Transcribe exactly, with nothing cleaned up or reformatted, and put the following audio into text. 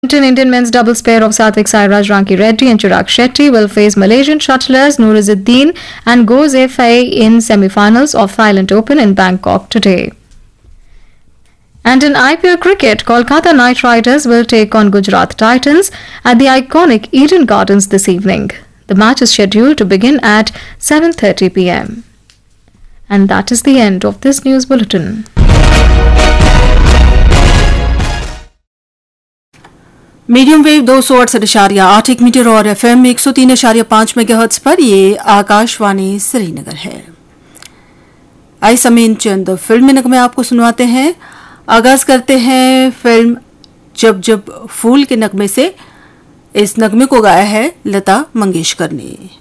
Indian men's doubles pair of Satvik Sairaj Ranki-Reddy and Chirag Shetty will face Malaysian shuttlers Nurizzuddin and Goh Zefei in semi-finals of Thailand Open in Bangkok today. And in I P L cricket, Kolkata Knight Riders will take on Gujarat Titans at the iconic Eden Gardens this evening. The match is scheduled to begin at seven thirty p m And that is the end of this news bulletin. Medium wave दो सौ अड़सठ इशारिया आठ एक metre और F M एक सौ तीन इशारिया पाँच मेगाहर्ट्ज पर ये आकाशवाणी श्रीनगर है। आई समीन चंद फिल्म नगमे आपको सुनवाते हैं। आगाज करते हैं फिल्म जब जब फूल के नगमे से। इस नगमे को गाया है लता मंगेशकर ने।